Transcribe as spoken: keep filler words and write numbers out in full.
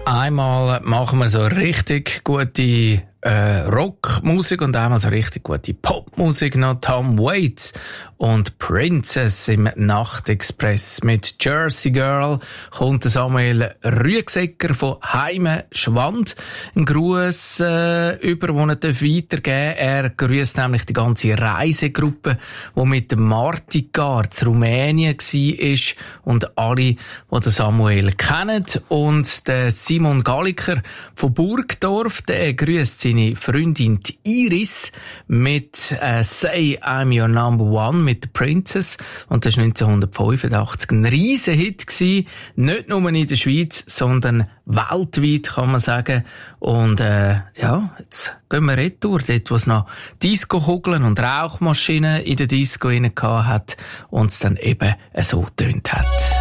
Einmal machen wir so richtig gute äh, Rockmusik und einmal so richtig gute Popmusik. Noch Tom Waits und Princess im Nachtexpress. Mit Jersey Girl kommt Samuel Rüegsegger von Heime Schwand. Ein Gruß äh, über, den er weitergeben darf. Er grüßt nämlich die ganze Reisegruppe, die mit dem Martigar zu Rumänien war und alle, die den Samuel kennen. Und der Simon Galliker von Burgdorf, der grüßt seine Freundin die Iris mit äh, «Say I'm Your Number One» mit der Princess. Und das war neunzehnhundertfünfundachtzig ein Riesenhit gewesen. Nicht nur in der Schweiz, sondern weltweit, kann man sagen. Und äh, ja, jetzt gehen wir retour, dort wo es noch Disco-Kugeln und Rauchmaschinen in der Disco rein gehabt hat und es dann eben so getönt hat.